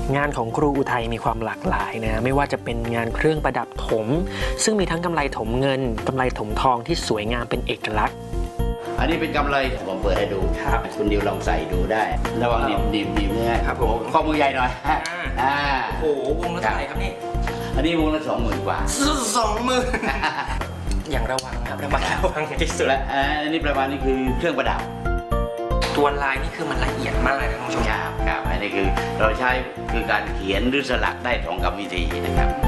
งานของครูอุทัยมีความหลากหลายนะไม่ว่าจะเป็นงานเครื่องประดับถมซึ่งมีทั้งกำไลถมเงินกำไลถมทองที่สวยงามเป็นเอกลักษณ์อันนี้เป็นกำไรผมเปิดให้ดูครับคุณดิวลองใส่ดูได้ระวังหนีบเนี่ยครับผมข้อมือใหญ่หน่อยโอ้โหวงละเท่าไหร่ครับนี่อันนี้วงละ20,000 กว่า 20,000อย่างระวังครับระวังที่สุดและอันนี้ประมาณนี้คือเครื่องประดับตัวลายนี่คือมันละเอียดมากเลยนะท่านผู้ชมครับอันนี้คือเราใช้คือการเขียนหรือสลักได้2 กรรมวิธีนะครับ